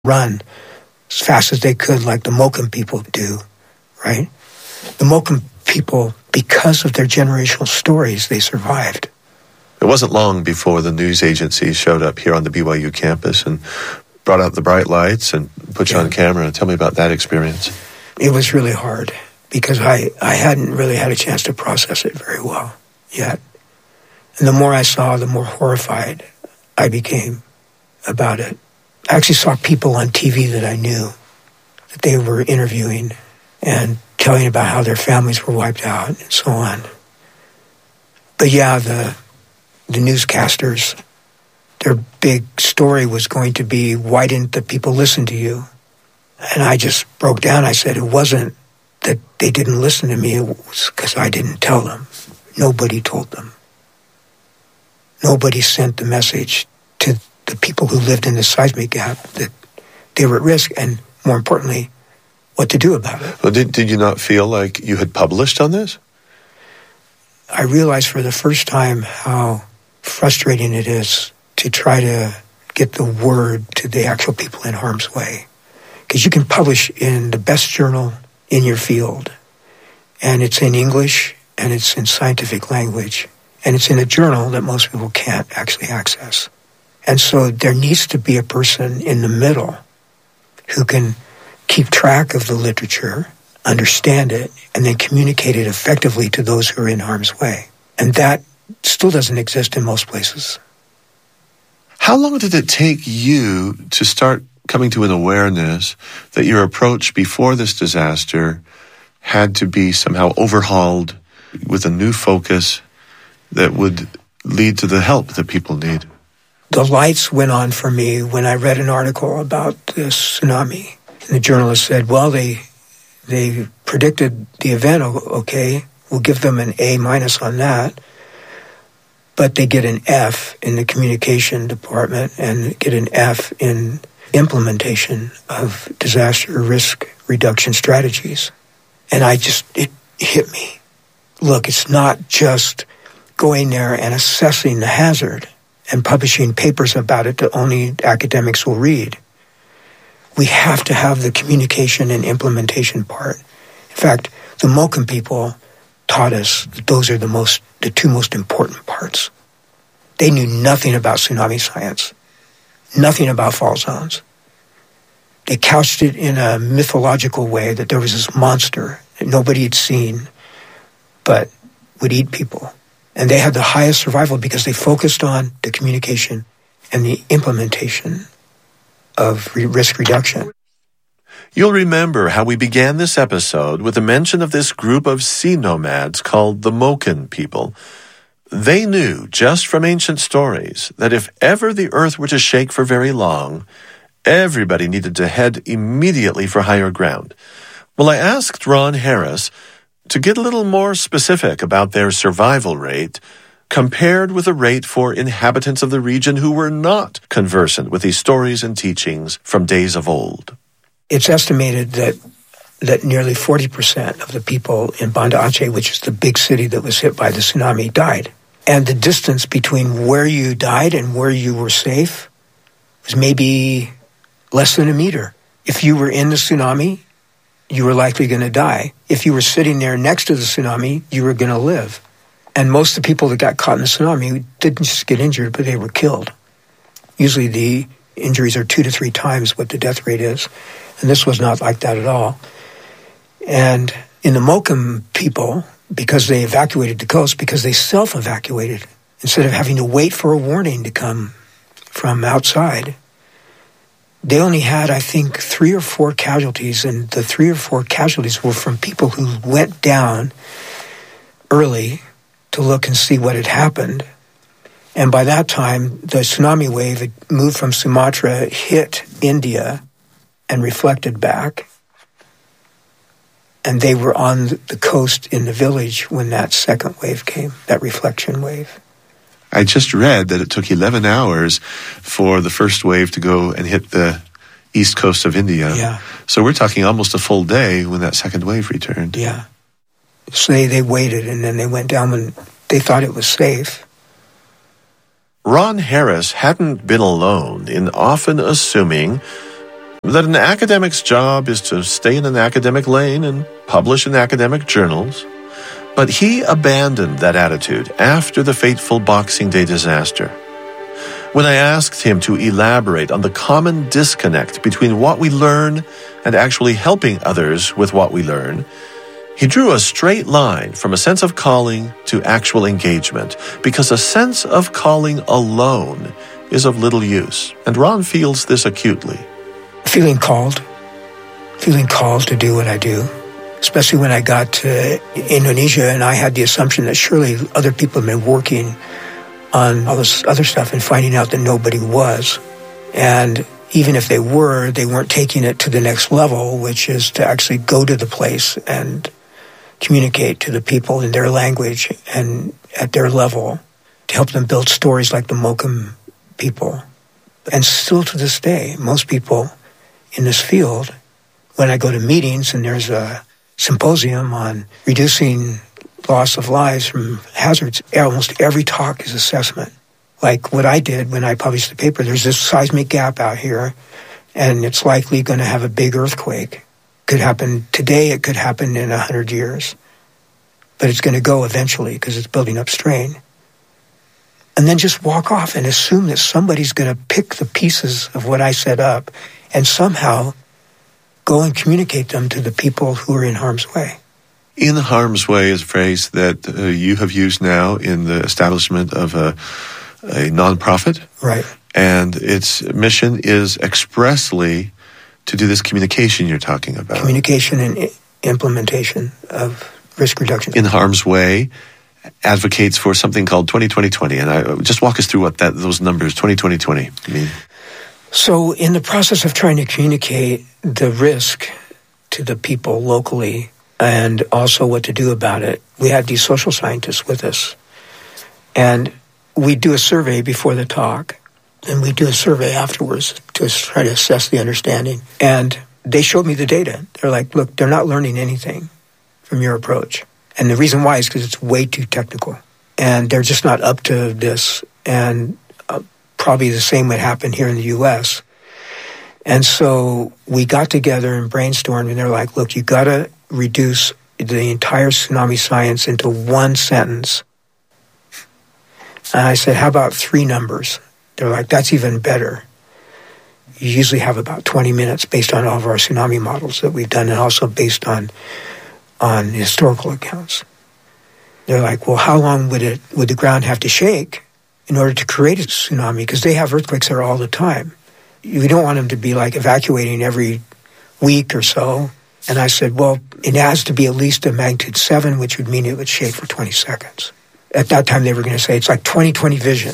run as fast as they could like the Moken people do, right? The Moken people, because of their generational stories, they survived. It wasn't long before the news agencies showed up here on the BYU campus and brought out the bright lights and put you on camera. Tell me about that experience. It was really hard because I hadn't really had a chance to process it very well yet. And the more I saw, the more horrified I became about it. I actually saw people on TV that I knew, that they were interviewing and telling about how their families were wiped out and so on. But yeah, the newscasters, their big story was going to be, why didn't the people listen to you? And I just broke down. I said, it wasn't that they didn't listen to me, it was because I didn't tell them. Nobody told them. Nobody sent the message to the people who lived in the seismic gap that they were at risk, and more importantly, what to do about it. Well, did you not feel like you had published on this? I realized for the first time how frustrating it is to try to get the word to the actual people in harm's way. Because you can publish in the best journal in your field, and it's in English, and it's in scientific language, and it's in a journal that most people can't actually access. And so there needs to be a person in the middle who can keep track of the literature, understand it, and then communicate it effectively to those who are in harm's way. And that still doesn't exist in most places. How long did it take you to start coming to an awareness that your approach before this disaster had to be somehow overhauled with a new focus that would lead to the help that people need? The lights went on for me when I read an article about this tsunami. And the journalist said, well, they predicted the event, okay, we'll give them an A- on that. But they get an F in the communication department and get an F in implementation of disaster risk reduction strategies. And it hit me. Look, it's not just going there and assessing the hazard and publishing papers about it that only academics will read. We have to have the communication and implementation part. In fact, the Moken people taught us that those are the two most important parts. They knew nothing about tsunami science, nothing about fault zones. They couched it in a mythological way that there was this monster that nobody had seen but would eat people. And they had the highest survival because they focused on the communication and the implementation of risk reduction. You'll remember how we began this episode with a mention of this group of sea nomads called the Moken people. They knew, just from ancient stories, that if ever the earth were to shake for very long, everybody needed to head immediately for higher ground. Well, I asked Ron Harris to get a little more specific about their survival rate compared with the rate for inhabitants of the region who were not conversant with these stories and teachings from days of old. It's estimated that nearly 40% of the people in Banda Aceh, which is the big city that was hit by the tsunami, died. And the distance between where you died and where you were safe was maybe less than a meter. If you were in the tsunami, you were likely going to die. If you were sitting there next to the tsunami, you were going to live. And most of the people that got caught in the tsunami didn't just get injured, but they were killed. Usually the injuries are 2 to 3 times what the death rate is. And this was not like that at all. And in the Moken people, because they evacuated the coast, because they self-evacuated, instead of having to wait for a warning to come from outside, they only had, I think, 3 or 4 casualties, and the 3 or 4 casualties were from people who went down early to look and see what had happened. And by that time, the tsunami wave had moved from Sumatra, hit India, and reflected back. And they were on the coast in the village when that second wave came, that reflection wave. I just read that it took 11 hours for the first wave to go and hit the east coast of India. Yeah. So we're talking almost a full day when that second wave returned. Yeah. So they waited, and then they went down when they thought it was safe. Ron Harris hadn't been alone in often assuming that an academic's job is to stay in an academic lane and publish in academic journals. But he abandoned that attitude after the fateful Boxing Day disaster. When I asked him to elaborate on the common disconnect between what we learn and actually helping others with what we learn, he drew a straight line from a sense of calling to actual engagement, because a sense of calling alone is of little use, and Ron feels this acutely. Feeling called to do what I do, especially when I got to Indonesia and I had the assumption that surely other people have been working on all this other stuff and finding out that nobody was. And even if they were, they weren't taking it to the next level, which is to actually go to the place and communicate to the people in their language and at their level to help them build stories like the Moken people. And still to this day, most people in this field, when I go to meetings and there's a symposium on reducing loss of lives from hazards, almost every talk is assessment. Like what I did when I published the paper, there's this seismic gap out here, and it's likely going to have a big earthquake. Could happen today, it could happen in 100 years. But it's going to go eventually because it's building up strain. And then just walk off and assume that somebody's going to pick the pieces of what I set up and somehow go and communicate them to the people who are in harm's way. In harm's way is a phrase that you have used now in the establishment of a nonprofit. Right. And its mission is expressly to do this communication you're talking about. Communication and implementation of risk reduction. In harm's way advocates for something called 20-20-20. And just walk us through what those numbers, 20-20-20, mean. So in the process of trying to communicate the risk to the people locally and also what to do about it, we had these social scientists with us. And we do a survey before the talk, and we do a survey afterwards to try to assess the understanding. And they showed me the data. They're like, look, they're not learning anything from your approach. And the reason why is because it's way too technical. And they're just not up to this. And probably the same would happen here in the U.S. And so we got together and brainstormed, and they're like, look, you got to reduce the entire tsunami science into one sentence. And I said, how about 3 numbers? They're like, that's even better. You usually have about 20 minutes based on all of our tsunami models that we've done and also based on historical accounts. They're like, well, how long would the ground have to shake in order to create a tsunami? Because they have earthquakes there all the time. You don't want them to be like evacuating every week or so. And I said, well, it has to be at least a magnitude 7, which would mean it would shake for 20 seconds. At that time, they were going to say it's like 20/20 vision.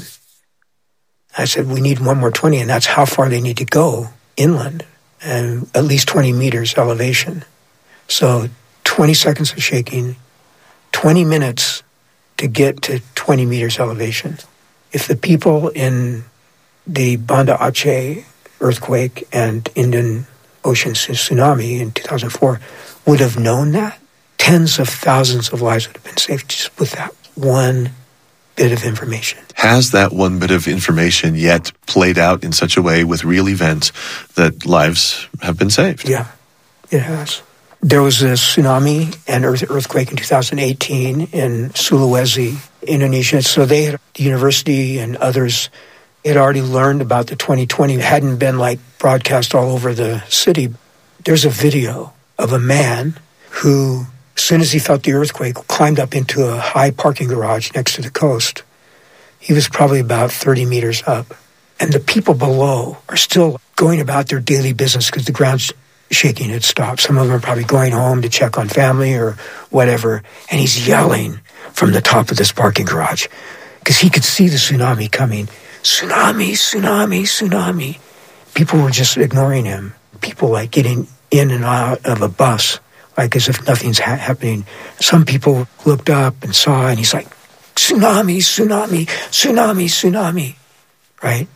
I said, we need one more 20, and that's how far they need to go inland, and at least 20 meters elevation. So 20 seconds of shaking, 20 minutes to get to 20 meters elevation. If the people in the Banda Aceh earthquake and Indian Ocean tsunami in 2004 would have known that, tens of thousands of lives would have been saved just with that one bit of information. Has that one bit of information yet played out in such a way with real events that lives have been saved? Yeah, it has. There was a tsunami and earthquake in 2018 in Sulawesi, Indonesia. So they had, the university and others had already learned about the 2020. It hadn't been like broadcast all over the city. There's a video of a man who, as soon as he felt the earthquake, climbed up into a high parking garage next to the coast. He was probably about 30 meters up. And the people below are still going about their daily business because the ground's shaking had stopped. Some of them are probably going home to check on family or whatever. And he's yelling from the top of this parking garage because he could see the tsunami coming. Tsunami, tsunami, tsunami. People were just ignoring him. People like getting in and out of a bus like as if nothing's happening. Some people looked up and saw, and he's like, tsunami, tsunami, tsunami, tsunami, right?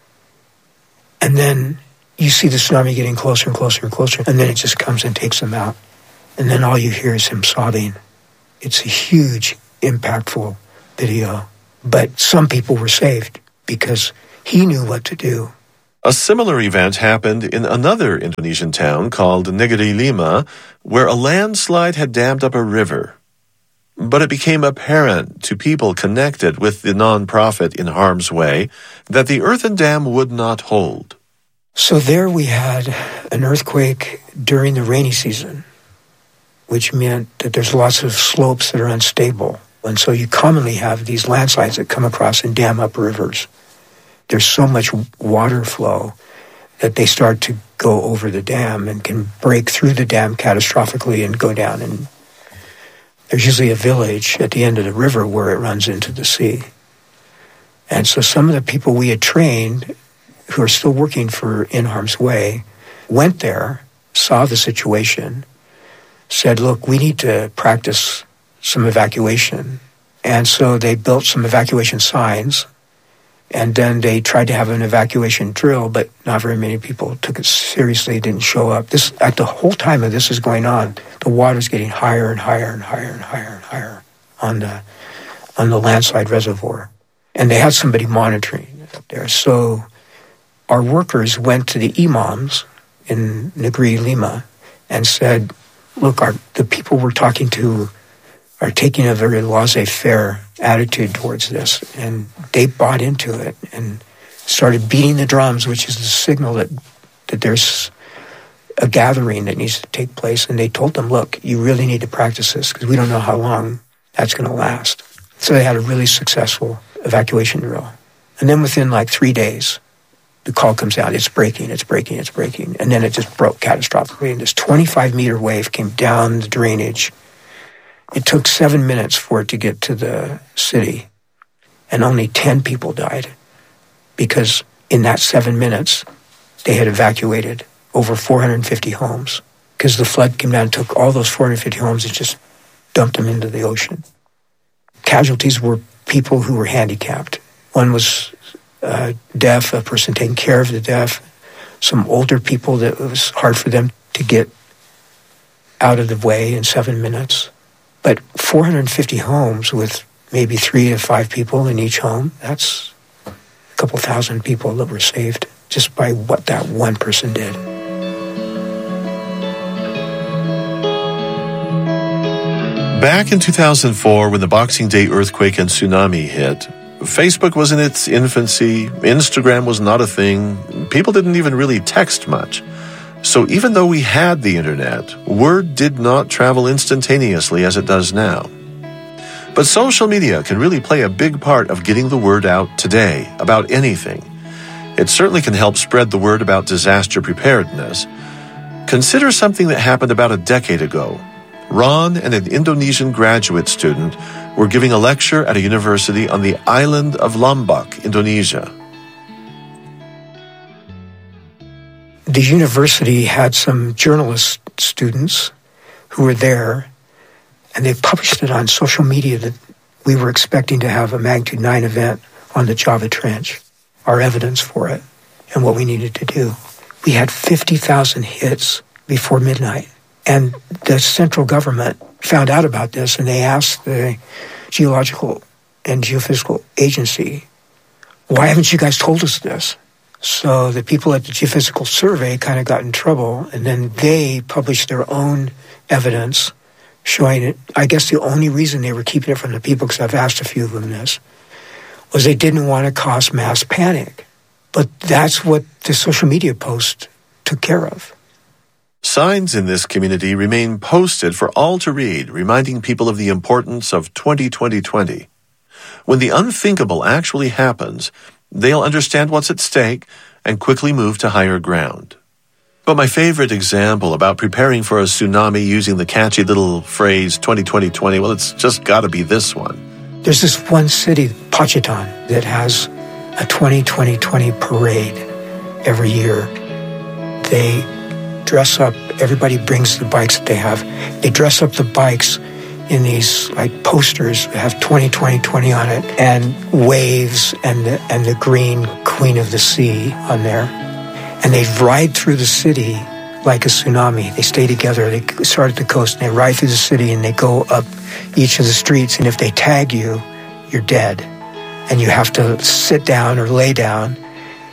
And then you see the tsunami getting closer and closer and closer, and then it just comes and takes them out. And then all you hear is him sobbing. It's a huge, impactful video. But some people were saved because he knew what to do. A similar event happened in another Indonesian town called Negeri Lima, where a landslide had dammed up a river. But it became apparent to people connected with the nonprofit In Harm's Way that the earthen dam would not hold. So there we had an earthquake during the rainy season, which meant that there's lots of slopes that are unstable. And so you commonly have these landslides that come across and dam up rivers. There's so much water flow that they start to go over the dam and can break through the dam catastrophically and go down. And there's usually a village at the end of the river where it runs into the sea. And so some of the people we had trained who are still working for In Harm's Way went there, saw the situation, said, look, we need to practice some evacuation. And so they built some evacuation signs, and then they tried to have an evacuation drill, but not very many people took it seriously, didn't show up. At the whole time of this is going on, the water's getting higher and higher and higher and higher and higher on the landslide reservoir. And they had somebody monitoring it up there. So our workers went to the imams in Negeri Lima and said, look, the people we're talking to are taking a very laissez-faire attitude towards this. And they bought into it and started beating the drums, which is the signal that there's a gathering that needs to take place. And they told them, look, you really need to practice this because we don't know how long that's going to last. So they had a really successful evacuation drill. And then within like 3 days, the call comes out, it's breaking. And then it just broke catastrophically. And this 25-meter wave came down the drainage. It took 7 minutes for it to get to the city. And only 10 people died. Because in that 7 minutes, they had evacuated over 450 homes. Because the flood came down and took all those 450 homes and just dumped them into the ocean. Casualties were people who were handicapped. One was deaf, a person taking care of the deaf, some older people that it was hard for them to get out of the way in 7 minutes. But 450 homes with maybe 3 to 5 people in each home, that's a couple thousand people that were saved just by what that one person did. Back in 2004, when the Boxing Day earthquake and tsunami hit, Facebook was in its infancy, Instagram was not a thing, people didn't even really text much. So even though we had the internet, word did not travel instantaneously as it does now. But social media can really play a big part of getting the word out today about anything. It certainly can help spread the word about disaster preparedness. Consider something that happened about a decade ago. Ron and an Indonesian graduate student were giving a lecture at a university on the island of Lombok, Indonesia. The university had some journalist students who were there, and they published it on social media that we were expecting to have a magnitude 9 event on the Java Trench, our evidence for it, and what we needed to do. We had 50,000 hits before midnight. And the central government found out about this, and they asked the Geological and Geophysical Agency, why haven't you guys told us this? So the people at the Geophysical Survey kind of got in trouble, and then they published their own evidence showing it. I guess the only reason they were keeping it from the people, because I've asked a few of them this, was they didn't want to cause mass panic. But that's what the social media post took care of. Signs in this community remain posted for all to read, reminding people of the importance of 2020. When the unthinkable actually happens, they'll understand what's at stake and quickly move to higher ground. But my favorite example about preparing for a tsunami using the catchy little phrase 2020, well, it's just got to be this one. There's this one city, Pacitan, that has a 2020 parade every year. They dress up, everybody brings the bikes that they have. They dress up the bikes in these like posters that have 2020 on it, and waves and the green Queen of the Sea on there. And they ride through the city like a tsunami. They stay together. They start at the coast and they ride through the city and they go up each of the streets. And if they tag you, you're dead. And you have to sit down or lay down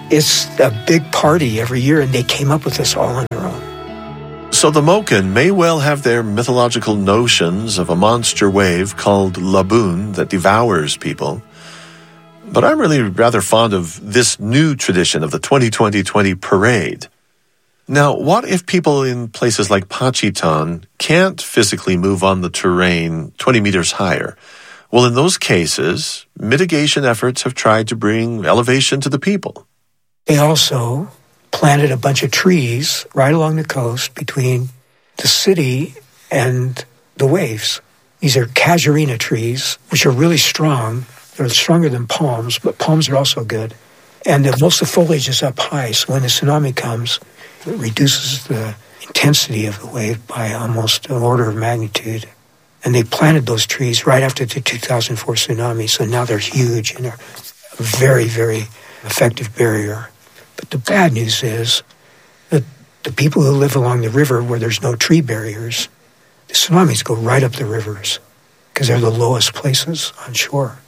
It's a big party every year, and they came up with this all on their own. So the Moken may well have their mythological notions of a monster wave called Laboon that devours people. But I'm really rather fond of this new tradition of the 2020 parade. Now, what if people in places like Pachitan can't physically move on the terrain 20 meters higher? Well, in those cases, mitigation efforts have tried to bring elevation to the people. They also planted a bunch of trees right along the coast between the city and the waves. These are casuarina trees, which are really strong. They're stronger than palms, but palms are also good. And most of the foliage is up high, so when the tsunami comes, it reduces the intensity of the wave by almost an order of magnitude. And they planted those trees right after the 2004 tsunami, so now they're huge and they're a very, very effective barrier. But the bad news is that the people who live along the river where there's no tree barriers, the tsunamis go right up the rivers because they're the lowest places on shore.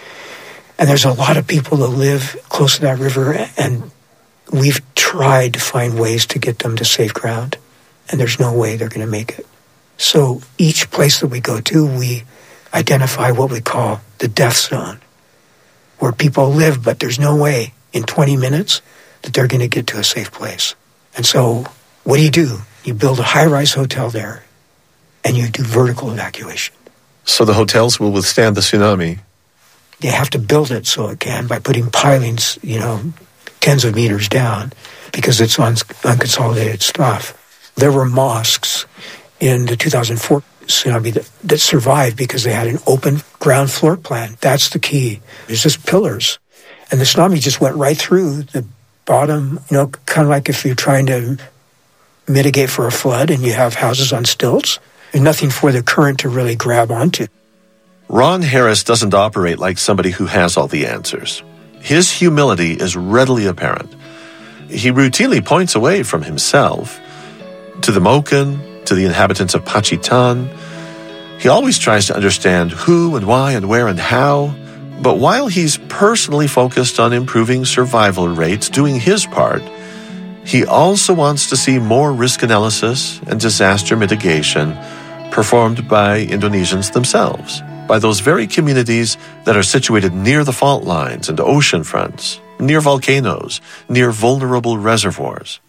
And there's a lot of people that live close to that river, and we've tried to find ways to get them to safe ground, and there's no way they're going to make it. So each place that we go to, we identify what we call the death zone, where people live, but there's no way in 20 minutes that they're going to get to a safe place. And so what do? You build a high-rise hotel there, and you do vertical evacuation. So the hotels will withstand the tsunami? They have to build it so it can by putting pilings, tens of meters down, because it's on unconsolidated stuff. There were mosques in the 2004 tsunami that survived because they had an open ground floor plan. That's the key. There's just pillars. And the tsunami just went right through the bottom, kind of like if you're trying to mitigate for a flood and you have houses on stilts. There's nothing for the current to really grab onto. Ron Harris doesn't operate like somebody who has all the answers. His humility is readily apparent. He routinely points away from himself to the Moken, to the inhabitants of Pachitan. He always tries to understand who and why and where and how. But while he's personally focused on improving survival rates, doing his part, he also wants to see more risk analysis and disaster mitigation performed by Indonesians themselves, by those very communities that are situated near the fault lines and ocean fronts, near volcanoes, near vulnerable reservoirs.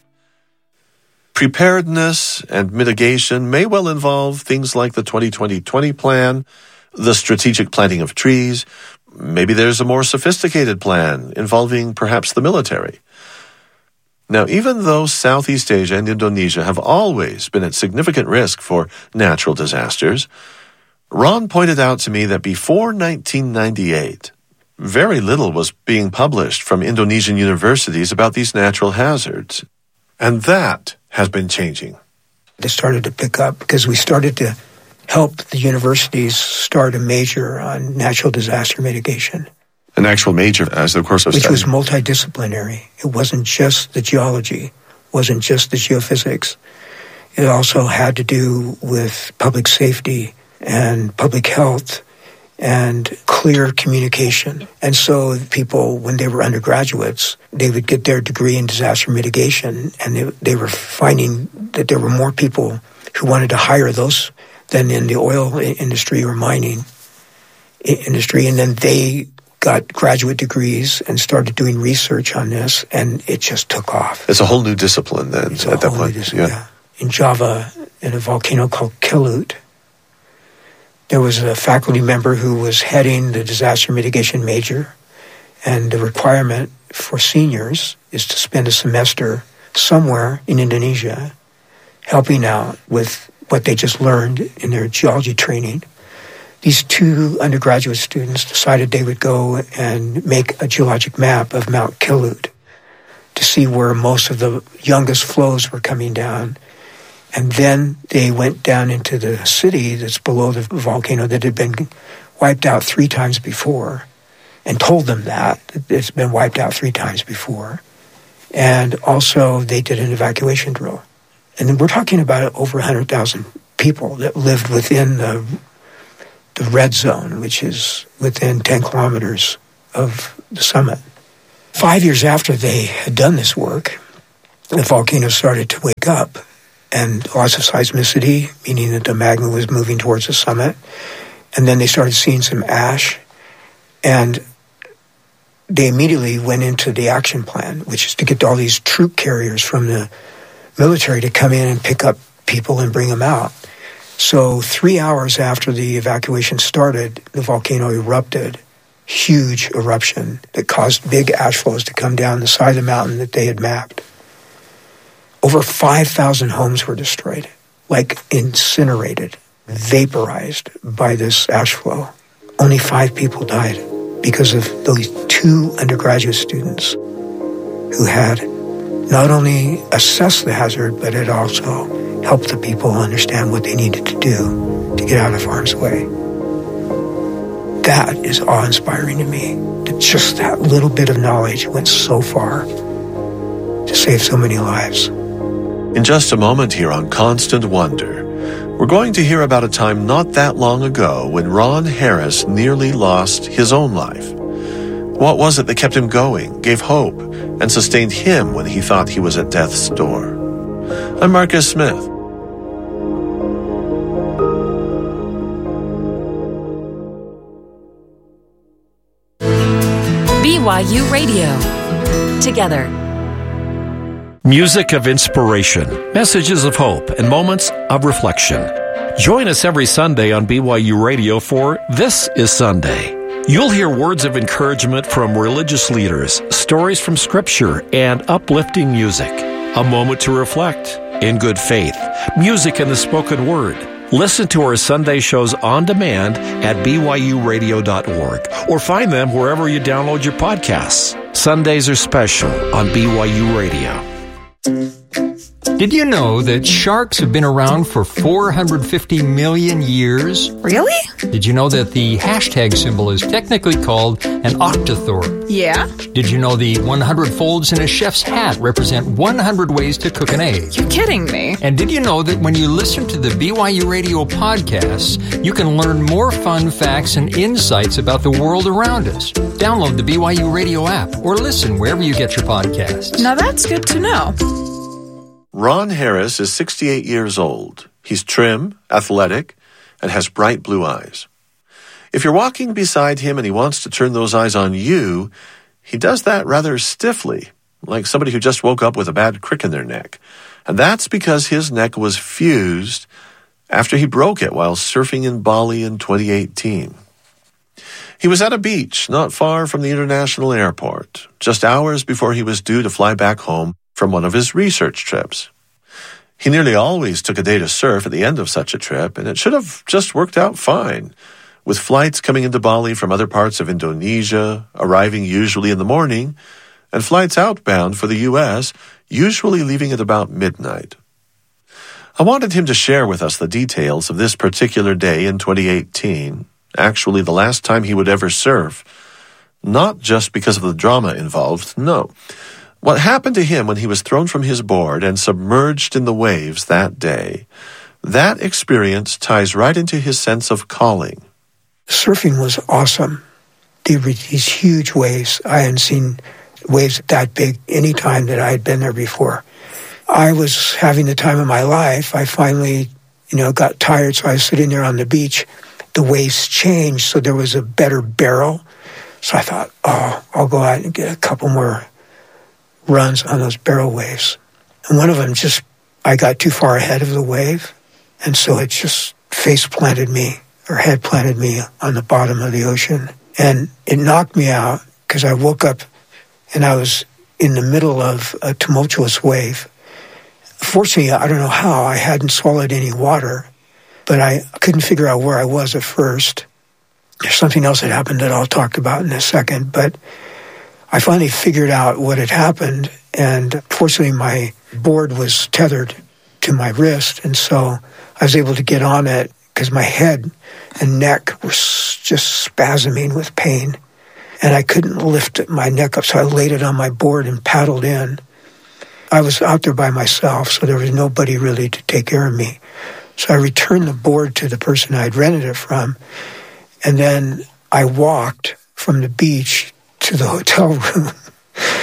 Preparedness and mitigation may well involve things like the 2020 plan, the strategic planting of trees. Maybe there's a more sophisticated plan involving perhaps the military. Now, even though Southeast Asia and Indonesia have always been at significant risk for natural disasters, Ron pointed out to me that before 1998, very little was being published from Indonesian universities about these natural hazards. And that has been changing. They started to pick up because we started to help the universities start a major on natural disaster mitigation. An actual major as the course of study. Which was study. multidisciplinary. It wasn't just the geology, wasn't just the geophysics. It also had to do with public safety and public health and clear communication. And so people, when they were undergraduates, they would get their degree in disaster mitigation, and they were finding that there were more people who wanted to hire those than in the oil industry or mining industry. And then they got graduate degrees and started doing research on this, and it just took off. It's a whole new discipline then at that point. Yeah. In Java, in a volcano called Kelut, there was a faculty member who was heading the disaster mitigation major, and the requirement for seniors is to spend a semester somewhere in Indonesia helping out with what they just learned in their geology training. These two undergraduate students decided they would go and make a geologic map of Mount Kelut to see where most of the youngest flows were coming down. And then they went down into the city that's below the volcano that had been wiped out 3 times before, and told them that it's been wiped out 3 times before. And also they did an evacuation drill. And then we're talking about over 100,000 people that lived within the red zone, which is within 10 kilometers of the summit. 5 years after they had done this work, the volcano started to wake up, and lots of seismicity, meaning that the magma was moving towards the summit. And then they started seeing some ash, and they immediately went into the action plan, which is to get all these troop carriers from the military to come in and pick up people and bring them out. So 3 hours after the evacuation started, the volcano erupted. Huge eruption that caused big ash flows to come down the side of the mountain that they had mapped. Over 5,000 homes were destroyed, like incinerated, vaporized by this ash flow. Only 5 people died because of those 2 undergraduate students who had not only assessed the hazard, but had also helped the people understand what they needed to do to get out of harm's way. That is awe-inspiring to me, that just that little bit of knowledge went so far to save so many lives. In just a moment here on Constant Wonder, we're going to hear about a time not that long ago when Ron Harris nearly lost his own life. What was it that kept him going, gave hope, and sustained him when he thought he was at death's door? I'm Marcus Smith. BYU Radio. Together. Music of inspiration, messages of hope, and moments of reflection. Join us every Sunday on BYU Radio for This is Sunday. You'll hear words of encouragement from religious leaders, stories from Scripture, and uplifting music. A moment to reflect in good faith. Music in the spoken word. Listen to our Sunday shows on demand at byuradio.org or find them wherever you download your podcasts. Sundays are special on BYU Radio. Did you know that sharks have been around for 450 million years? Really? Did you know that the hashtag symbol is technically called an octothorpe? Yeah. Did you know the 100 folds in a chef's hat represent 100 ways to cook an egg? You're kidding me. And did you know that when you listen to the BYU Radio podcasts, you can learn more fun facts and insights about the world around us? Download the BYU Radio app or listen wherever you get your podcasts. Now that's good to know. Ron Harris is 68 years old. He's trim, athletic, and has bright blue eyes. If you're walking beside him and he wants to turn those eyes on you, he does that rather stiffly, like somebody who just woke up with a bad crick in their neck. And that's because his neck was fused after he broke it while surfing in Bali in 2018. He was at a beach not far from the international airport, just hours before he was due to fly back home from one of his research trips. He nearly always took a day to surf at the end of such a trip, and it should have just worked out fine, with flights coming into Bali from other parts of Indonesia, arriving usually in the morning, and flights outbound for the U.S., usually leaving at about midnight. I wanted him to share with us the details of this particular day in 2018, actually the last time he would ever surf, not just because of the drama involved, no. What happened to him when he was thrown from his board and submerged in the waves that day, that experience ties right into his sense of calling. Surfing was awesome. There were these huge waves. I hadn't seen waves that big any time that I had been there before. I was having the time of my life. I finally, got tired, so I was sitting there on the beach. The waves changed, so there was a better barrel. So I thought, I'll go out and get a couple more runs on those barrel waves. And one of them I got too far ahead of the wave, and so it just head planted me on the bottom of the ocean. And it knocked me out because I woke up and I was in the middle of a tumultuous wave. Fortunately, I don't know how, I hadn't swallowed any water, but I couldn't figure out where I was at first. There's something else that happened that I'll talk about in a second, but I finally figured out what had happened, and fortunately my board was tethered to my wrist, and so I was able to get on it because my head and neck were just spasming with pain, and I couldn't lift my neck up, so I laid it on my board and paddled in. I was out there by myself, so there was nobody really to take care of me. So I returned the board to the person I'd rented it from, and then I walked from the beach to the hotel room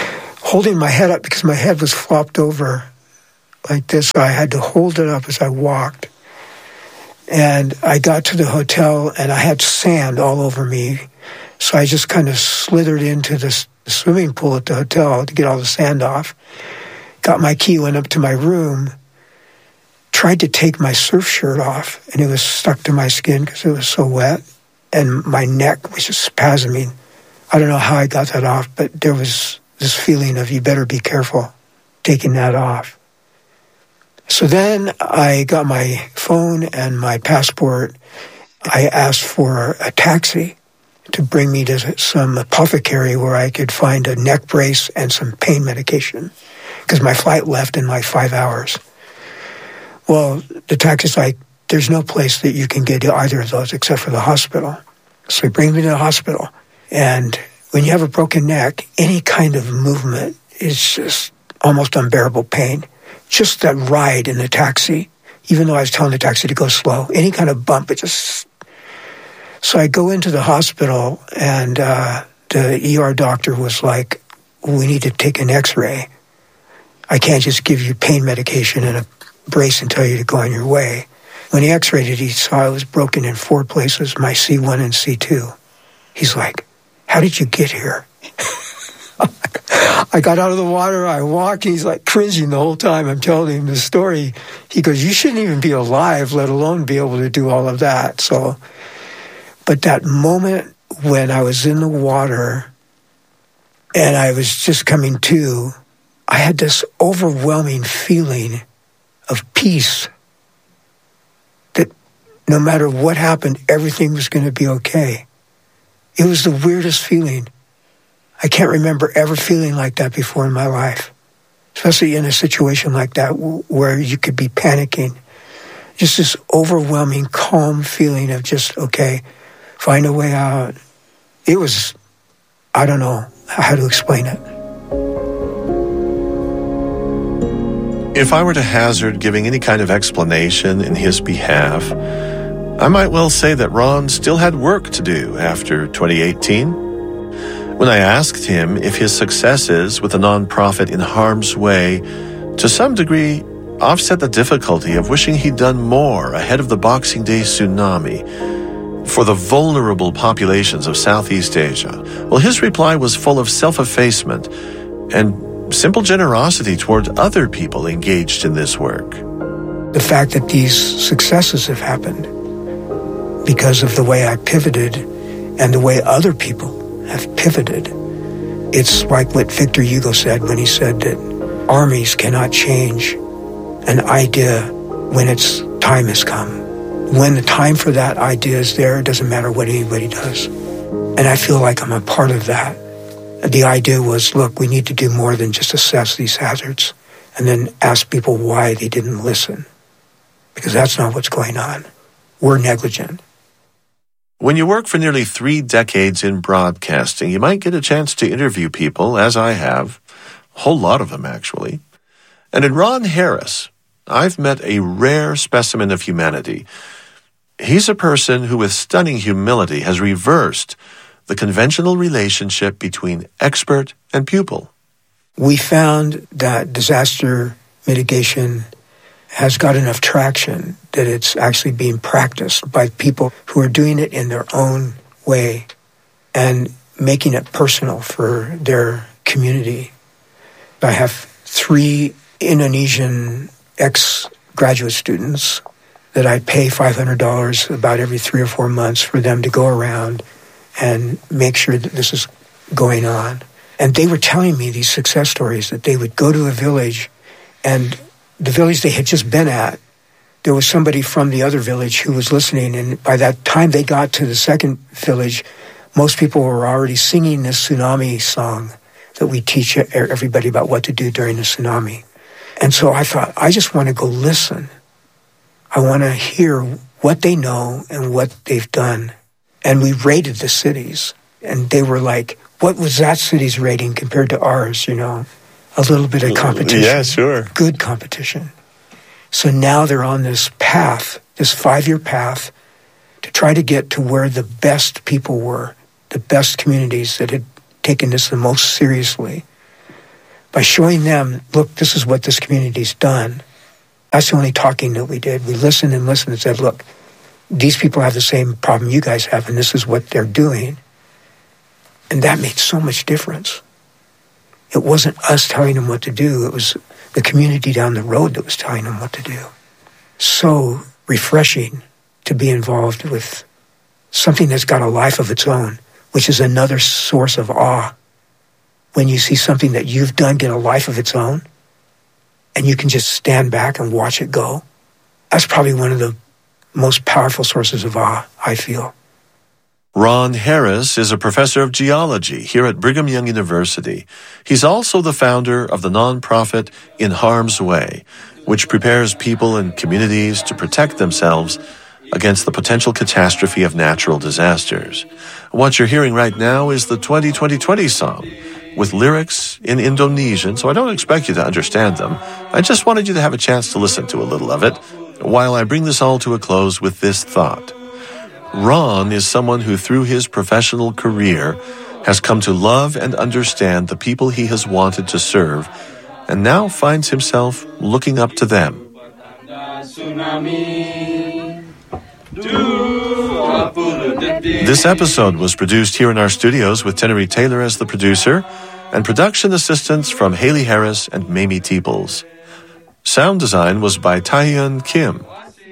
holding my head up because my head was flopped over like this. So I had to hold it up as I walked. And I got to the hotel, and I had sand all over me. So I just kind of slithered into the swimming pool at the hotel to get all the sand off. Got my key, went up to my room, tried to take my surf shirt off, and it was stuck to my skin because it was so wet. And my neck was just spasming. I don't know how I got that off, but there was this feeling of you better be careful taking that off. So then I got my phone and my passport. I asked for a taxi to bring me to some apothecary where I could find a neck brace and some pain medication because my flight left in like 5 hours. Well, the taxi's like, there's no place that you can get to either of those except for the hospital. So he brings me to the hospital. And when you have a broken neck, any kind of movement is just almost unbearable pain. Just that ride in the taxi, even though I was telling the taxi to go slow, any kind of bump, it just... So I go into the hospital, and the ER doctor was like, we need to take an x-ray. I can't just give you pain medication and a brace and tell you to go on your way. When he x-rayed it, he saw it was broken in 4 places, my C1 and C2. He's like, how did you get here? I got out of the water, I walked, he's like cringing the whole time I'm telling him the story. He goes, you shouldn't even be alive, let alone be able to do all of that. So, but that moment when I was in the water and I was just coming to, I had this overwhelming feeling of peace that no matter what happened, everything was going to be okay. It was the weirdest feeling. I can't remember ever feeling like that before in my life, especially in a situation like that where you could be panicking. Just this overwhelming, calm feeling of just, okay, find a way out. It was, I don't know how to explain it. If I were to hazard giving any kind of explanation in his behalf, I might well say that Ron still had work to do after 2018. When I asked him if his successes with the nonprofit In Harm's Way, to some degree, offset the difficulty of wishing he'd done more ahead of the Boxing Day tsunami for the vulnerable populations of Southeast Asia, well, his reply was full of self-effacement and simple generosity toward other people engaged in this work. The fact that these successes have happened because of the way I pivoted and the way other people have pivoted. It's like what Victor Hugo said when he said that armies cannot change an idea when its time has come. When the time for that idea is there, it doesn't matter what anybody does. And I feel like I'm a part of that. The idea was, look, we need to do more than just assess these hazards and then ask people why they didn't listen. Because that's not what's going on. We're negligent. When you work for nearly 3 decades in broadcasting, you might get a chance to interview people, as I have, a whole lot of them actually. And in Ron Harris, I've met a rare specimen of humanity. He's a person who with stunning humility has reversed the conventional relationship between expert and pupil. We found that disaster mitigation has got enough traction that it's actually being practiced by people who are doing it in their own way and making it personal for their community. I have 3 Indonesian ex-graduate students that I pay $500 about every 3 or 4 months for them to go around and make sure that this is going on. And they were telling me these success stories that they would go to a village, and the village they had just been at, there was somebody from the other village who was listening, and by that time they got to the second village, most people were already singing this tsunami song that we teach everybody about what to do during the tsunami. And so I thought, I just want to go listen. I want to hear what they know and what they've done. And we rated the cities, and they were like, what was that city's rating compared to ours, you know? A little bit of competition. Yeah, sure. Good competition. So now they're on this path, this 5-year path, to try to get to where the best people were, the best communities that had taken this the most seriously, by showing them, look, this is what this community's done. That's the only talking that we did. We listened and listened and said, look, these people have the same problem you guys have, and this is what they're doing. And that made so much difference. It wasn't us telling them what to do. It was the community down the road that was telling them what to do. So refreshing to be involved with something that's got a life of its own, which is another source of awe. When you see something that you've done get a life of its own, and you can just stand back and watch it go, that's probably one of the most powerful sources of awe, I feel. Ron Harris is a professor of geology here at Brigham Young University. He's also the founder of the nonprofit In Harm's Way, which prepares people and communities to protect themselves against the potential catastrophe of natural disasters. What you're hearing right now is the 2020 song with lyrics in Indonesian, so I don't expect you to understand them. I just wanted you to have a chance to listen to a little of it while I bring this all to a close with this thought. Ron is someone who, through his professional career, has come to love and understand the people he has wanted to serve, and now finds himself looking up to them. This episode was produced here in our studios with Tenery Taylor as the producer, and production assistance from Haley Harris and Mamie Teeples. Sound design was by Taehyun Kim.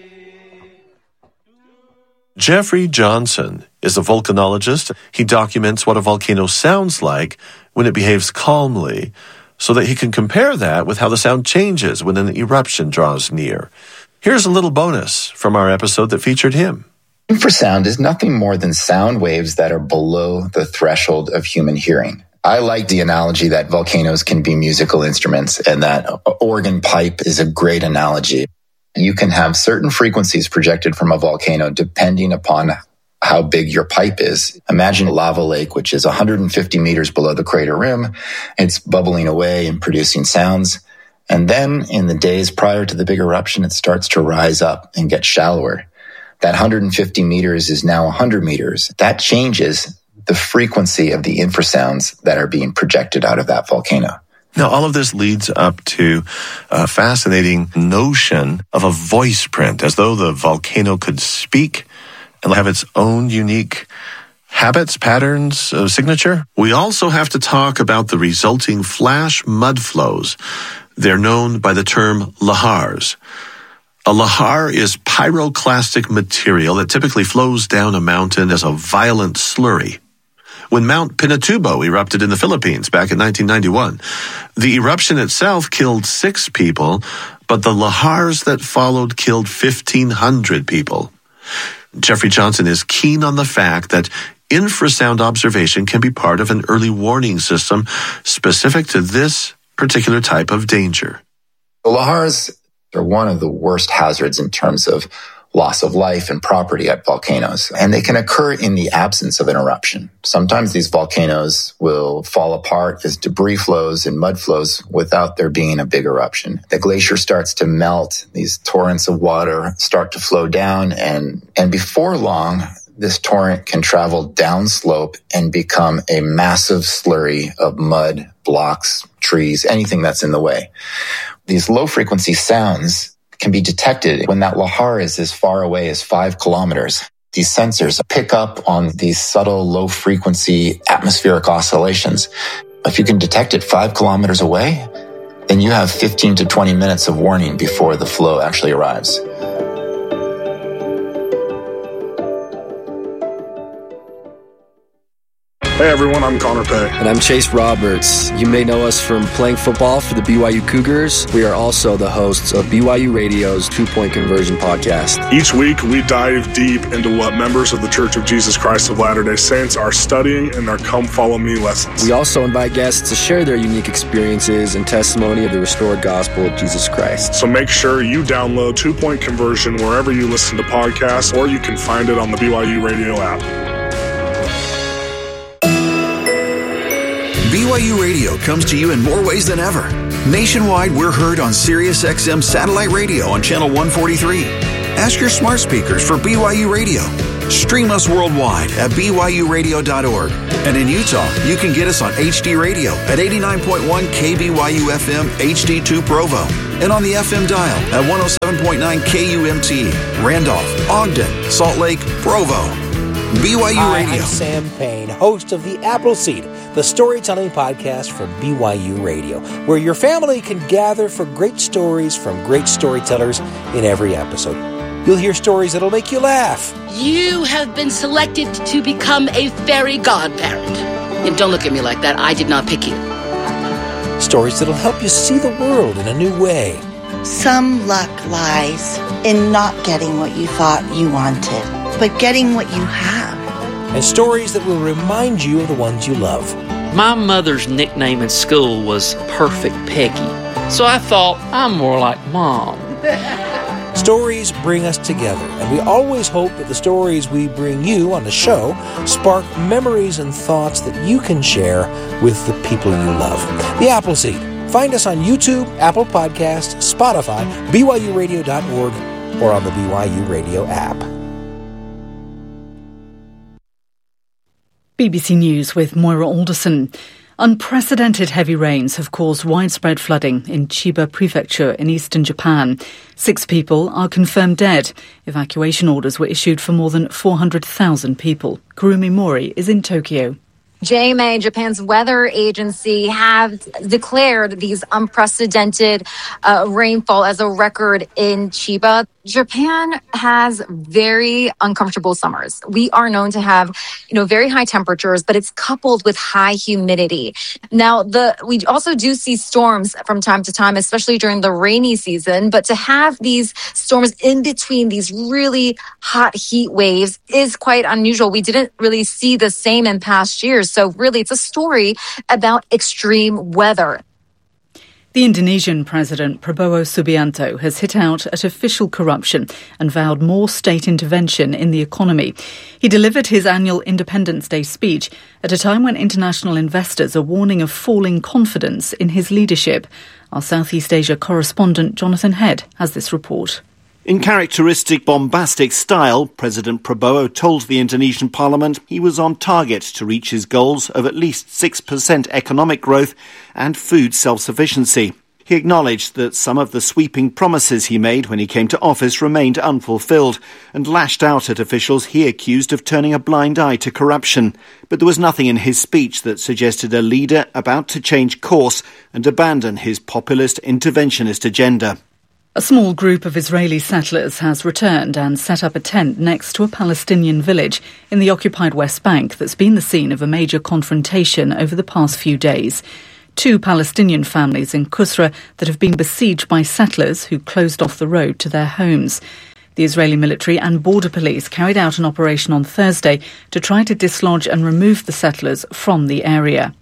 Jeffrey Johnson is a volcanologist. He documents what a volcano sounds like when it behaves calmly, so that he can compare that with how the sound changes when an eruption draws near. Here's a little bonus from our episode that featured him. Infrasound is nothing more than sound waves that are below the threshold of human hearing. I like the analogy that volcanoes can be musical instruments, and that organ pipe is a great analogy. You can have certain frequencies projected from a volcano depending upon how big your pipe is. Imagine a lava lake, which is 150 meters below the crater rim. It's bubbling away and producing sounds. And then in the days prior to the big eruption, it starts to rise up and get shallower. That 150 meters is now 100 meters. That changes the frequency of the infrasounds that are being projected out of that volcano. Now, all of this leads up to a fascinating notion of a voice print, as though the volcano could speak and have its own unique habits, patterns, signature. We also have to talk about the resulting flash mud flows. They're known by the term lahars. A lahar is pyroclastic material that typically flows down a mountain as a violent slurry. When Mount Pinatubo erupted in the Philippines back in 1991, the eruption itself killed 6 people, but the lahars that followed killed 1,500 people. Jeffrey Johnson is keen on the fact that infrasound observation can be part of an early warning system specific to this particular type of danger. The lahars are one of the worst hazards in terms of loss of life and property at volcanoes, and they can occur in the absence of an eruption. Sometimes these volcanoes will fall apart as debris flows and mud flows without there being a big eruption. The glacier starts to melt, these torrents of water start to flow down, and before long, this torrent can travel downslope and become a massive slurry of mud, blocks, trees, anything that's in the way. These low-frequency sounds can be detected when that lahar is as far away as 5 kilometers. These sensors pick up on these subtle low-frequency atmospheric oscillations. If you can detect it 5 kilometers away, then you have 15 to 20 minutes of warning before the flow actually arrives. Hey everyone, I'm Connor Pay. And I'm Chase Roberts. You may know us from playing football for the BYU Cougars. We are also the hosts of BYU Radio's 2-Point Conversion podcast. Each week, we dive deep into what members of the Church of Jesus Christ of Latter-day Saints are studying in their Come Follow Me lessons. We also invite guests to share their unique experiences and testimony of the restored gospel of Jesus Christ. So make sure you download 2-Point Conversion wherever you listen to podcasts, or you can find it on the BYU Radio app. BYU Radio comes to you in more ways than ever. Nationwide, we're heard on SiriusXM satellite radio on channel 143. Ask your smart speakers for BYU Radio. Stream us worldwide at BYURadio.org. And in Utah, you can get us on HD Radio at 89.1 KBYU FM HD2 Provo. And on the FM dial at 107.9 KUMT, Randolph, Ogden, Salt Lake, Provo. BYU Radio. I'm Sam Payne, host of The Appleseed, the storytelling podcast from BYU Radio, where your family can gather for great stories from great storytellers in every episode. You'll hear stories that'll make you laugh. You have been selected to become a fairy godparent. And don't look at me like that. I did not pick you. Stories that'll help you see the world in a new way. Some luck lies in not getting what you thought you wanted, but getting what you have. And stories that will remind you of the ones you love. My mother's nickname in school was Perfect Peggy, so I thought I'm more like Mom. Stories bring us together, and we always hope that the stories we bring you on the show spark memories and thoughts that you can share with the people you love. The Appleseed. Find us on YouTube, Apple Podcasts, Spotify, BYURadio.org, or on the BYU Radio app. BBC News with Moira Alderson. Unprecedented heavy rains have caused widespread flooding in Chiba Prefecture in eastern Japan. 6 people are confirmed dead. Evacuation orders were issued for more than 400,000 people. Kurumi Mori is in Tokyo. JMA, Japan's weather agency, have declared these unprecedented rainfall as a record in Chiba. Japan has very uncomfortable summers. We are known to have, very high temperatures, but it's coupled with high humidity. Now, we also do see storms from time to time, especially during the rainy season. But to have these storms in between these really hot heat waves is quite unusual. We didn't really see the same in past years. So really, it's a story about extreme weather. The Indonesian President Prabowo Subianto has hit out at official corruption and vowed more state intervention in the economy. He delivered his annual Independence Day speech at a time when international investors are warning of falling confidence in his leadership. Our Southeast Asia correspondent Jonathan Head has this report. In characteristic bombastic style, President Prabowo told the Indonesian parliament he was on target to reach his goals of at least 6% economic growth and food self-sufficiency. He acknowledged that some of the sweeping promises he made when he came to office remained unfulfilled and lashed out at officials he accused of turning a blind eye to corruption. But there was nothing in his speech that suggested a leader about to change course and abandon his populist interventionist agenda. A small group of Israeli settlers has returned and set up a tent next to a Palestinian village in the occupied West Bank that's been the scene of a major confrontation over the past few days. 2 Palestinian families in Kusra that have been besieged by settlers who closed off the road to their homes. The Israeli military and border police carried out an operation on Thursday to try to dislodge and remove the settlers from the area.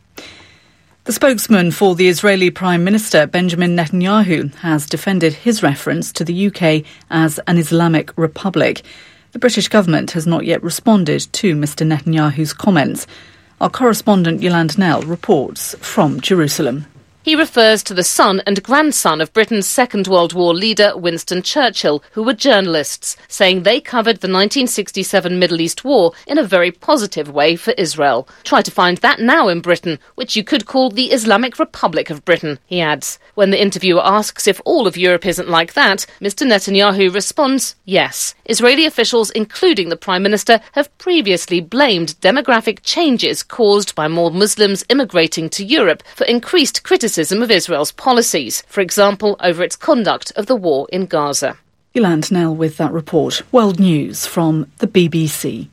The spokesman for the Israeli Prime Minister, Benjamin Netanyahu, has defended his reference to the UK as an Islamic republic. The British government has not yet responded to Mr Netanyahu's comments. Our correspondent Yolande Nell reports from Jerusalem. He refers to the son and grandson of Britain's Second World War leader Winston Churchill, who were journalists, saying they covered the 1967 Middle East War in a very positive way for Israel. Try to find that now in Britain, which you could call the Islamic Republic of Britain, he adds. When the interviewer asks if all of Europe isn't like that, Mr Netanyahu responds, yes. Israeli officials, including the Prime Minister, have previously blamed demographic changes caused by more Muslims immigrating to Europe for increased criticism of Israel's policies, for example, over its conduct of the war in Gaza. Yolande Nell with that report. World News from the BBC.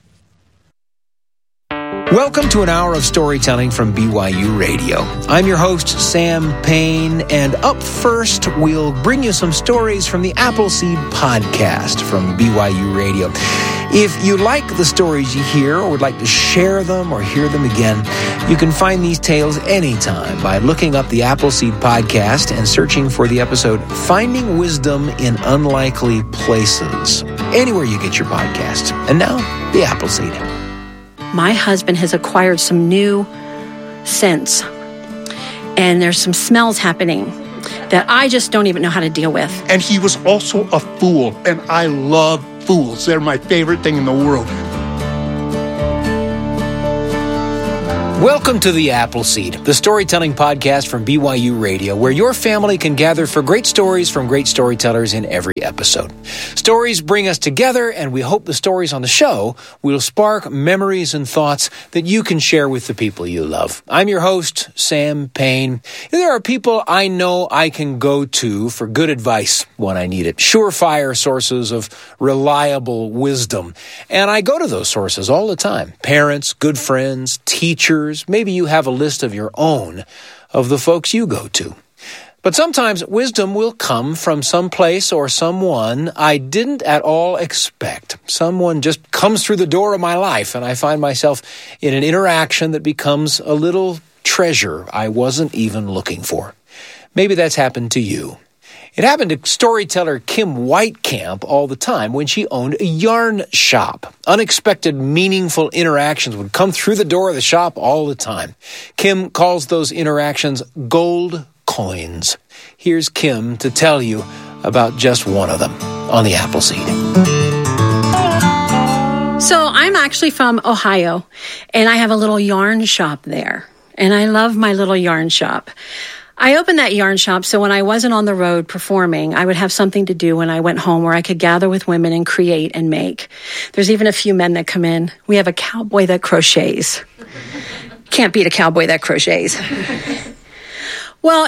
Welcome to an hour of storytelling from BYU Radio. I'm your host, Sam Payne, and up first, we'll bring you some stories from the Appleseed podcast from BYU Radio. If you like the stories you hear or would like to share them or hear them again, you can find these tales anytime by looking up the Appleseed podcast and searching for the episode Finding Wisdom in Unlikely Places, anywhere you get your podcasts. And now, the Appleseed. My husband has acquired some new scents, and there's some smells happening that I just don't even know how to deal with. And he was also a fool, and I love fools. They're my favorite thing in the world. Welcome to The Appleseed, the storytelling podcast from BYU Radio, where your family can gather for great stories from great storytellers in every episode. Stories bring us together, and we hope the stories on the show will spark memories and thoughts that you can share with the people you love. I'm your host, Sam Payne. There are people I know I can go to for good advice when I need it, surefire sources of reliable wisdom. And I go to those sources all the time. Parents, good friends, teachers. Maybe you have a list of your own of the folks you go to. But sometimes wisdom will come from some place or someone I didn't at all expect. Someone just comes through the door of my life, and I find myself in an interaction that becomes a little treasure I wasn't even looking for. Maybe that's happened to you. It happened to storyteller Kim Weitkamp all the time when she owned a yarn shop. Unexpected, meaningful interactions would come through the door of the shop all the time. Kim calls those interactions gold coins. Here's Kim to tell you about just one of them on The Appleseed. So I'm actually from Ohio, and I have a little yarn shop there. And I love my little yarn shop. I opened that yarn shop so when I wasn't on the road performing, I would have something to do when I went home where I could gather with women and create and make. There's even a few men that come in. We have a cowboy that crochets. Can't beat a cowboy that crochets. Well,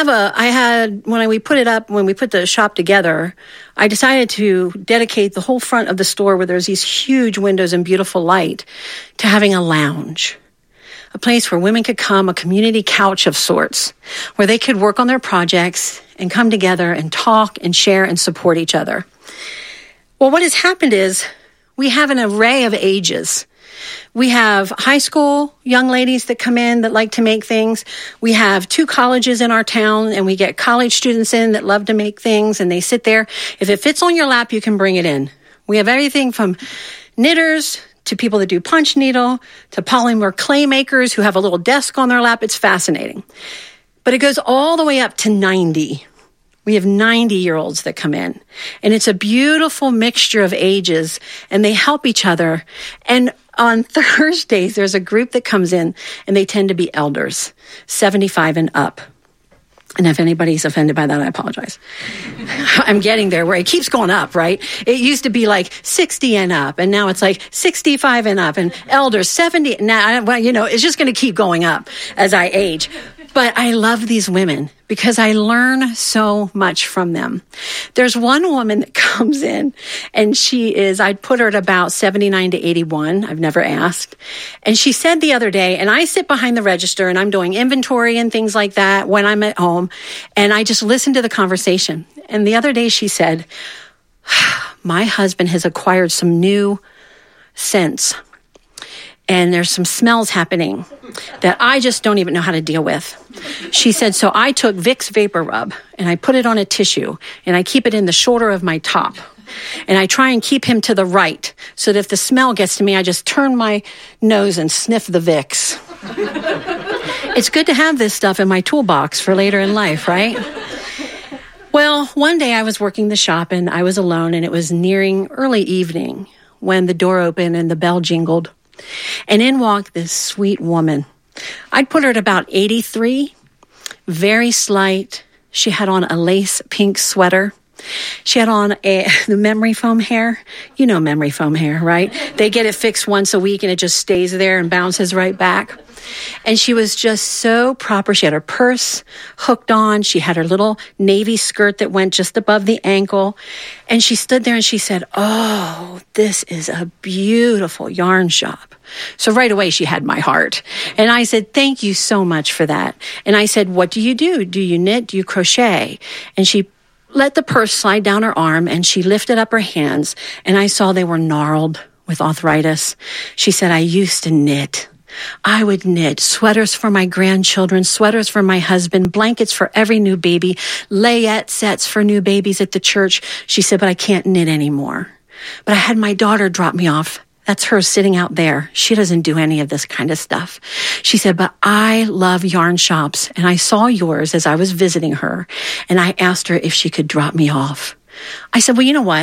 when we put the shop together, I decided to dedicate the whole front of the store where there's these huge windows and beautiful light to having a lounge. A place where women could come, a community couch of sorts, where they could work on their projects and come together and talk and share and support each other. Well, what has happened is we have an array of ages. We have high school young ladies that come in that like to make things. We have 2 colleges in our town, and we get college students in that love to make things, and they sit there. If it fits on your lap, you can bring it in. We have everything from knitters to people that do punch needle, to polymer clay makers who have a little desk on their lap. It's fascinating. But it goes all the way up to 90. We have 90-year-olds that come in. And it's a beautiful mixture of ages, and they help each other. And on Thursdays, there's a group that comes in, and they tend to be elders, 75 and up. And if anybody's offended by that, I apologize. I'm getting there where it keeps going up, right? It used to be like 60 and up, and now it's like 65 and up, and elders 70. Now, well, it's just going to keep going up as I age. But I love these women because I learn so much from them. There's one woman that comes in, and I'd put her at about 79 to 81. I've never asked. And she said the other day, and I sit behind the register and I'm doing inventory and things like that when I'm at home, and I just listen to the conversation. And the other day she said, my husband has acquired some new scents, and there's some smells happening that I just don't even know how to deal with. She said, so I took Vicks Vapor Rub, and I put it on a tissue, and I keep it in the shoulder of my top. And I try and keep him to the right, so that if the smell gets to me, I just turn my nose and sniff the Vicks. It's good to have this stuff in my toolbox for later in life, right? Well, one day I was working the shop, and I was alone, and it was nearing early evening when the door opened and the bell jingled. And in walked this sweet woman. I'd put her at about 83, very slight. She had on a lace pink sweater. She had on the memory foam hair. You know memory foam hair, right? They get it fixed once a week and it just stays there and bounces right back. And she was just so proper. She had her purse hooked on. She had her little navy skirt that went just above the ankle. And she stood there and she said, oh, this is a beautiful yarn shop. So right away, she had my heart. And I said, thank you so much for that. And I said, what do you do? Do you knit? Do you crochet? And she let the purse slide down her arm, and she lifted up her hands, and I saw they were gnarled with arthritis. She said, I used to knit. I would knit sweaters for my grandchildren, sweaters for my husband, blankets for every new baby, layette sets for new babies at the church. She said, but I can't knit anymore. But I had my daughter drop me off. That's her sitting out there. She doesn't do any of this kind of stuff. She said, but I love yarn shops, and I saw yours as I was visiting her, and I asked her if she could drop me off. I said, well, you know what?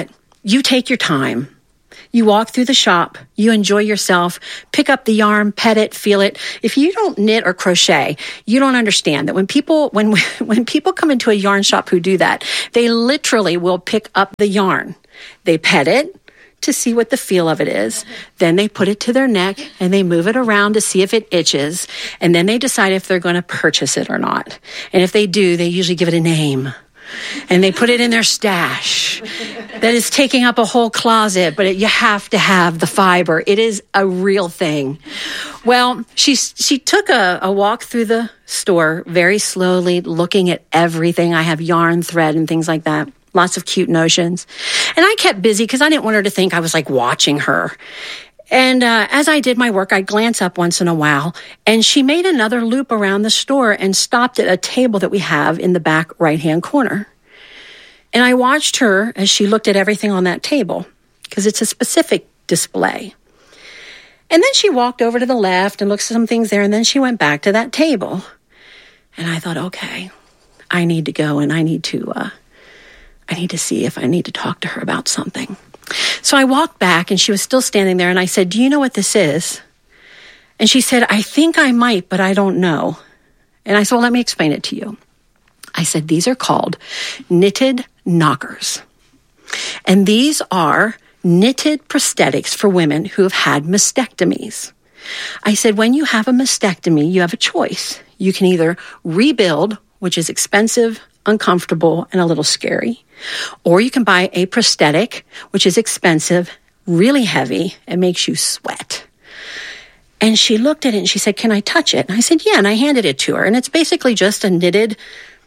You take your time. You walk through the shop, you enjoy yourself, pick up the yarn, pet it, feel it. If you don't knit or crochet, you don't understand that when people come into a yarn shop who do that, they literally will pick up the yarn. They pet it to see what the feel of it is. Then they put it to their neck and they move it around to see if it itches. And then they decide if they're going to purchase it or not. And if they do, they usually give it a name. And they put it in their stash that is taking up a whole closet, but you have to have the fiber. It is a real thing. Well, she took a walk through the store very slowly, looking at everything. I have yarn, thread, and things like that. Lots of cute notions. And I kept busy because I didn't want her to think I was like watching her. And as I did my work, I'd glance up once in a while, and she made another loop around the store and stopped at a table that we have in the back right-hand corner. And I watched her as she looked at everything on that table, because it's a specific display. And then she walked over to the left and looked at some things there, and then she went back to that table. And I thought, okay, I need to go, and I need to see if I need to talk to her about something. So I walked back, and she was still standing there, and I said, do you know what this is? And she said, I think I might, but I don't know. And I said, well, let me explain it to you. I said, these are called knitted knockers. And these are knitted prosthetics for women who have had mastectomies. I said, when you have a mastectomy, you have a choice. You can either rebuild, which is expensive, uncomfortable, and a little scary. Or you can buy a prosthetic, which is expensive, really heavy, and makes you sweat. And she looked at it and she said, can I touch it? And I said, yeah, and I handed it to her. And it's basically just a knitted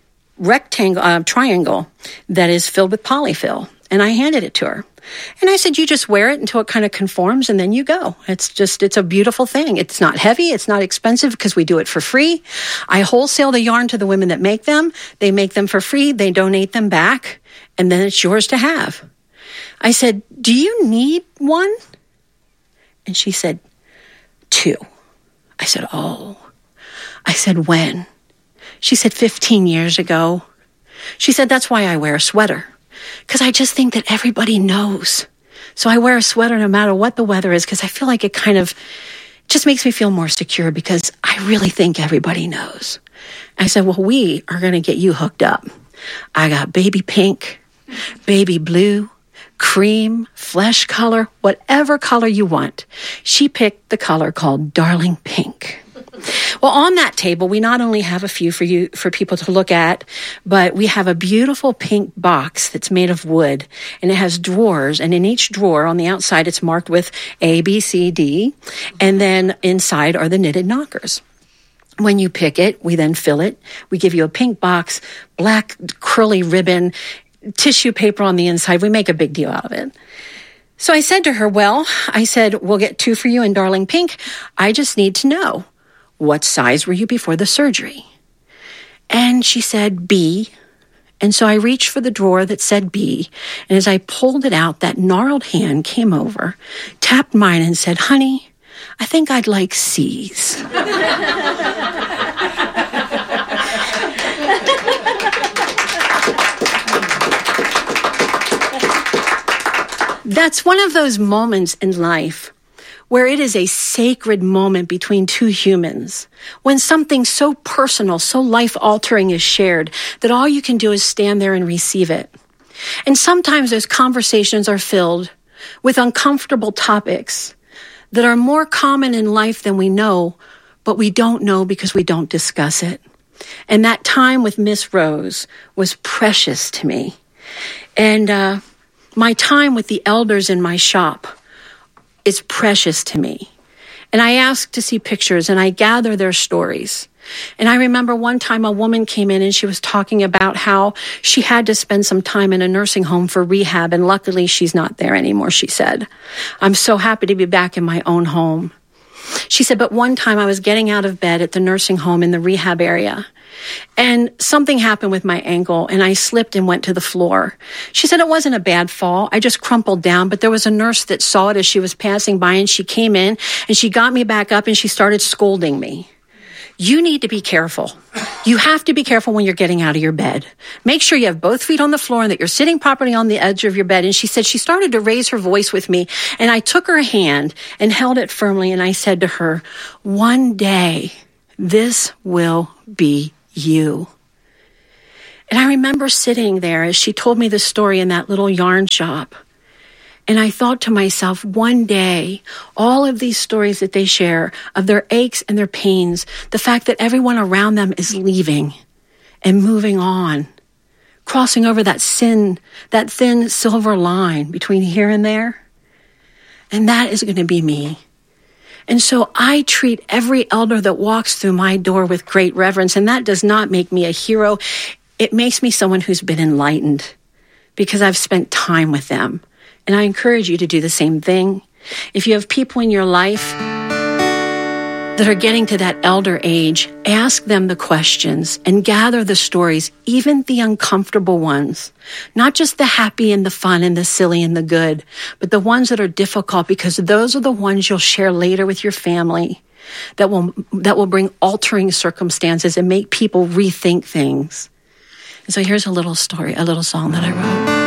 triangle that is filled with polyfill. And I handed it to her. And I said, you just wear it until it kind of conforms and then you go. It's a beautiful thing. It's not heavy. It's not expensive because we do it for free. I wholesale the yarn to the women that make them. They make them for free. They donate them back. And then it's yours to have. I said, do you need one? And she said, 2. I said, oh. I said, when? She said, 15 years ago. She said, that's why I wear a sweater. Because I just think that everybody knows. So I wear a sweater no matter what the weather is because I feel like it kind of just makes me feel more secure because I really think everybody knows. I said, well, we are going to get you hooked up. I got baby pink, baby blue, cream, flesh color, whatever color you want. She picked the color called Darling Pink. Well, on that table, we not only have a few for people to look at, but we have a beautiful pink box that's made of wood, and it has drawers, and in each drawer on the outside, it's marked with A, B, C, D, and then inside are the knitted knockers. When you pick it, we then fill it. We give you a pink box, black curly ribbon, tissue paper on the inside. We make a big deal out of it. So I said to her, well, we'll get 2 for you in Darling Pink. I just need to know, what size were you before the surgery? And she said B. And so I reached for the drawer that said B. And as I pulled it out, that gnarled hand came over, tapped mine and said, honey, I think I'd like C's. That's one of those moments in life where it is a sacred moment between two humans, when something so personal, so life-altering is shared, that all you can do is stand there and receive it. And sometimes those conversations are filled with uncomfortable topics that are more common in life than we know, but we don't know because we don't discuss it. And that time with Miss Rose was precious to me. And my time with the elders in my shop is precious to me. And I ask to see pictures and I gather their stories. And I remember one time a woman came in and she was talking about how she had to spend some time in a nursing home for rehab, and luckily she's not there anymore, she said. I'm so happy to be back in my own home. She said, but one time I was getting out of bed at the nursing home in the rehab area, and something happened with my ankle, and I slipped and went to the floor. She said it wasn't a bad fall. I just crumpled down, but there was a nurse that saw it as she was passing by, and she came in, and she got me back up, and she started scolding me. you need to be careful. You have to be careful when you're getting out of your bed. Make sure you have both feet on the floor and that you're sitting properly on the edge of your bed. And she said she started to raise her voice with me, and I took her hand and held it firmly, and I said to her, one day this will be you. And I remember sitting there as she told me the story in that little yarn shop. And I thought to myself, one day, all of these stories that they share of their aches and their pains, the fact that everyone around them is leaving and moving on, crossing over that thin silver line between here and there, and that is going to be me. And so I treat every elder that walks through my door with great reverence, and that does not make me a hero. It makes me someone who's been enlightened because I've spent time with them. And I encourage you to do the same thing. If you have people in your life that are getting to that elder age, ask them the questions and gather the stories, even the uncomfortable ones. Not just the happy and the fun and the silly and the good, but the ones that are difficult, because those are the ones you'll share later with your family that will bring altering circumstances and make people rethink things. And so here's a little story, a little song that I wrote.